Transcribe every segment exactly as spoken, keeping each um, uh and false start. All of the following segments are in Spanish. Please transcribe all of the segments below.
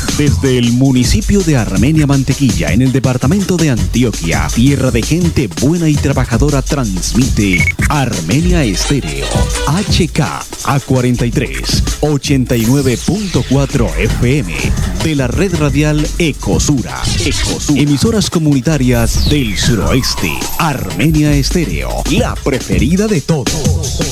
Desde el municipio de Armenia Mantequilla, en el departamento de Antioquia, tierra de gente buena y trabajadora, transmite Armenia Estéreo, H K A cuarenta y tres, ochenta y nueve punto cuatro F M, de la red radial Ecosura. Ecosura. Emisoras comunitarias del suroeste. Armenia Estéreo, la preferida de todos.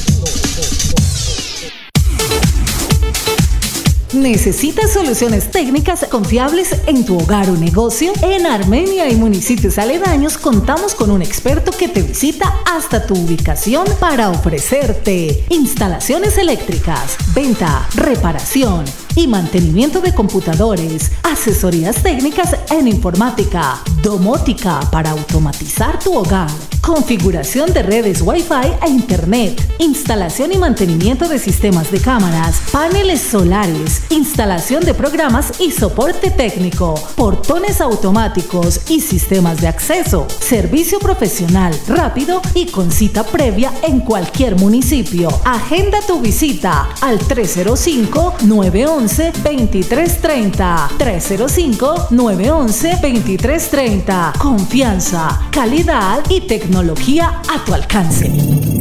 ¿Necesitas soluciones técnicas confiables en tu hogar o negocio? En Armenia y municipios aledaños contamos con un experto que te visita hasta tu ubicación para ofrecerte instalaciones eléctricas, venta, reparación y mantenimiento de computadores, asesorías técnicas en informática, domótica para automatizar tu hogar, configuración de redes Wi-Fi e Internet, instalación y mantenimiento de sistemas de cámaras, paneles solares, instalación de programas y soporte técnico, portones automáticos y sistemas de acceso, servicio profesional rápido y con cita previa en cualquier municipio. Agenda tu visita al tres cero cinco, nueve uno uno, dos tres tres cero, tres cero cinco, nueve uno uno, dos tres tres cero. Confianza, calidad y tecnología a tu alcance.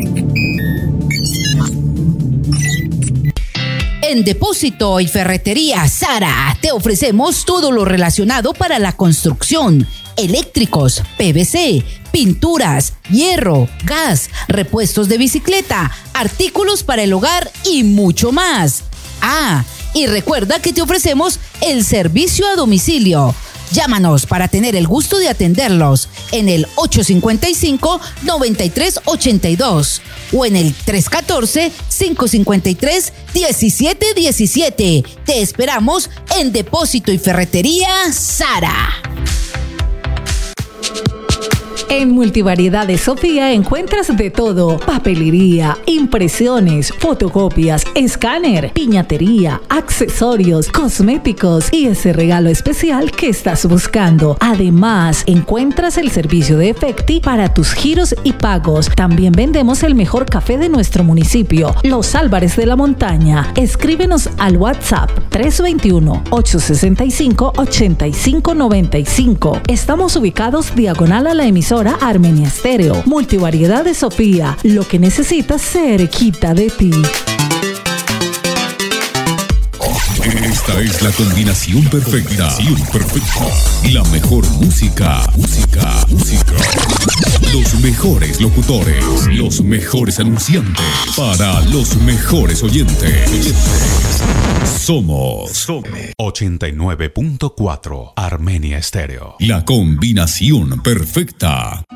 En Depósito y Ferretería Sara te ofrecemos todo lo relacionado para la construcción: eléctricos, P V C, pinturas, hierro, gas, repuestos de bicicleta, artículos para el hogar y mucho más. Ah, y recuerda que te ofrecemos el servicio a domicilio. Llámanos para tener el gusto de atenderlos en el ocho cinco cinco, nueve tres ocho dos o en el tres uno cuatro, cinco cinco tres, uno siete uno siete. Te esperamos en Depósito y Ferretería Sara. En Multivariedades Sofía encuentras de todo: papelería, impresiones, fotocopias, escáner, piñatería, accesorios, cosméticos y ese regalo especial que estás buscando. Además, encuentras el servicio de Efecti para tus giros y pagos. También vendemos el mejor café de nuestro municipio, Los Álvarez de la Montaña. Escríbenos al WhatsApp tres dos uno, ocho seis cinco, ocho cinco nueve cinco. Estamos ubicados diagonal a la emisora Armenia Estéreo. Multivariedades Sofía, lo que necesitas cerquita de ti. Esta es la combinación perfecta. Combinación perfecta. La mejor música. Música. Música. Los mejores locutores. Los mejores anunciantes. Para los mejores oyentes. oyentes. Somos, Somos ochenta y nueve punto cuatro Armenia Estéreo. La combinación perfecta.